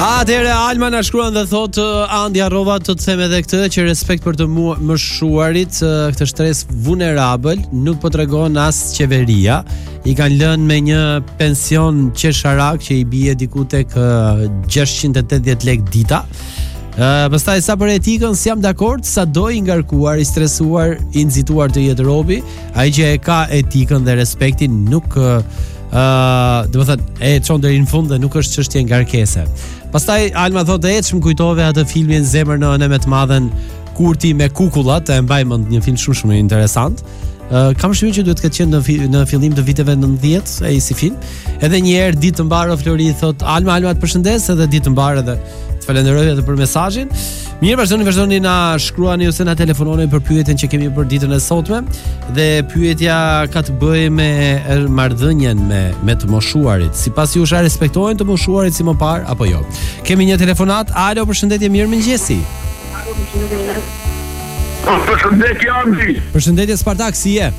Atëherë Alma na shkruan dhe thotë Andi harrova të them edhe këtë që respekt për të mëshuarit, këtë stres vulnerabël nuk po tregon as qeveria. I kanë lënë me një pension qesharak që i bie diku tek 680 lek dita. Pastaj sa për etikën, si jam dakord, sa do i ngarkuar, i stresuar, i nxituar të jetë robi, ai që e ka etikën dhe respektin nuk do të thënë e çon deri në fund dhe nuk është çështje ngarkese. Pastaj Alma thotë më kujtove atë filmin Zemër në ënë me të madhen Kurti me kukullat, e mbaj mend një film shumë interesant. Kam shtypën që duhet të ketë qenë në fillim të viteve 90, ai si film. Edhe një herë ditë të mbarë Flori thot Alma të përshëndes, edhe ditë të mbarë edhe të falenderoj edhe për mesazhin. Mirë, vazhdoni na shkruani ose na telefononi për pyetjen që kemi për ditën e sotme, dhe pyetja ka të bëjë me marrëdhënien me të moshuarit. Sipas jush a respektojnë të moshuarit si më parë apo jo? Kemi një telefonat. Alo, përshëndetje, mirëmëngjesi. Përshëndetje Andi. Përshëndetje Spartak, si je?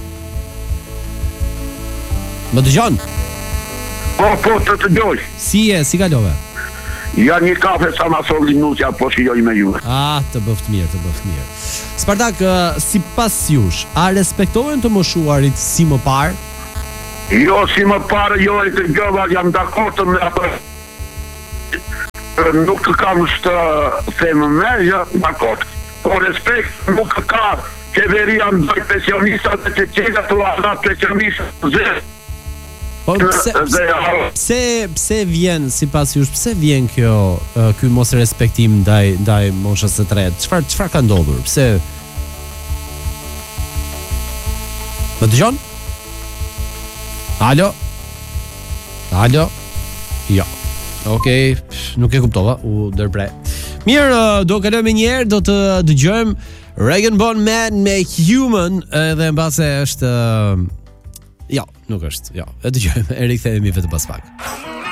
Më dëgjon? Po, të dëgjoj. Si je, si kalove? Ja një kafe sa ma solli nusja, po shijoj me ju. Të bëft mirë. Spartak, sipas jush, a respektojnë të moshuarit si më parë? Jo, si më parë, jo e të gjëva, jam dakord me atë. Nuk kam të themë me, ja, dakord. Po respekt nuk ka qeveria ndaj pensionistat dhe që qega të arrat pensionistat zërë. Po pse vjen sipas jush, pse vjen ky mos respektim ndaj moshës së tretë? Çfarë ka ndodhur? Pse? Më dëgjon? Alo? Jo. Okej, nuk e kuptova, u ndërprej. Mirë, do kalojmë një herë, do të dëgjojmë Regan Bone Man me Human, edhe mbase është Jo, nuk është. Jo, e dëgjojmë. E rikthehemi vetëm pas pak.